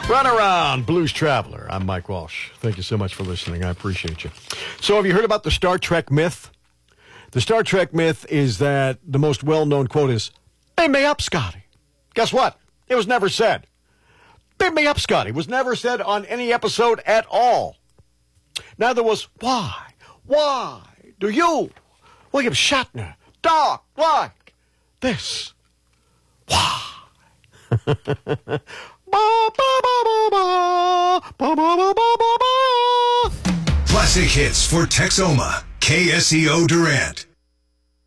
Run around, Blues Traveler. I'm Mike Walsh. Thank you so much for listening. I appreciate you. So have you heard about the Star Trek myth? The Star Trek myth is that the most well-known quote is, "Beam me up, Scotty." Guess what? It was never said. "Beam me up, Scotty" was never said on any episode at all. Neither was, "Why? Why do you, William Shatner, talk like this? Why?" Classic hits for Texoma. KSEO Durant.